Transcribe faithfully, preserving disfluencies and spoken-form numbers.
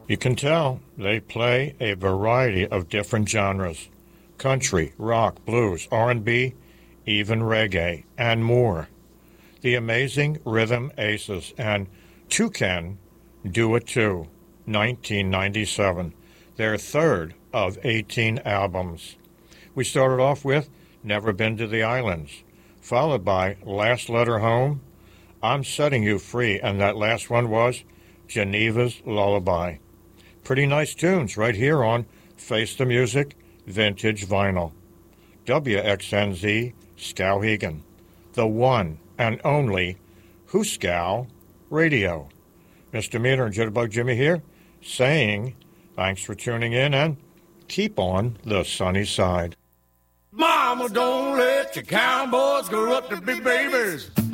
You can tell they play a variety of different genres: country, rock, blues, R and B, even reggae, and more. The amazing Rhythm Aces and Toucan Do It Too, nineteen ninety-seven, their third of eighteen albums. We started off with Never Been to the Islands, followed by Last Letter Home, I'm Setting You Free, and that last one was Geneva's Lullaby. Pretty nice tunes right here on Face the Music Vintage Vinyl. W X N Z Skowhegan, the one and only Hooskow Radio. Mister Meter and Jitterbug Jimmy here, saying thanks for tuning in and keep on the sunny side. Mama, don't let your cowboys grow up to be babies.